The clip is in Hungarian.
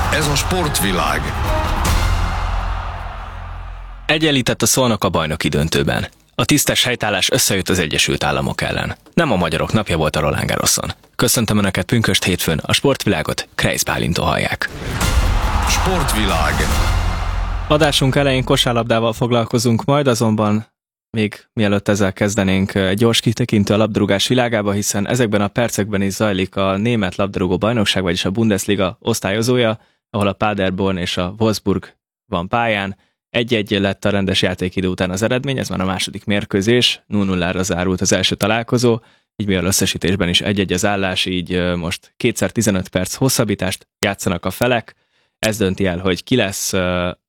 Ez a sportvilág. Egyenlített a Szolnok a bajnoki döntőben. A tisztes helytállás összejött az Egyesült Államok ellen. Nem a magyarok napja volt a Roland Garroson. Köszöntöm Önöket pünkösd hétfőn, a sportvilágot Kreisz Bálintól hallják. Sportvilág. Adásunk elején kosárlabdával foglalkozunk, majd azonban még mielőtt ezzel kezdenénk, egy gyors kitekintő a labdarúgás világába, hiszen ezekben a percekben is zajlik a német labdarúgó bajnokság, vagyis a Bundesliga osztályozója, ahol a Paderborn és a Wolfsburg van pályán. 1-1 lett a rendes játékidő után az eredmény, ez már a második mérkőzés, 0-0-ra zárult az első találkozó, így mivel összesítésben is 1-1 az állás, így most 2x15 perc hosszabbítást játszanak a felek. Ez dönti el, hogy ki lesz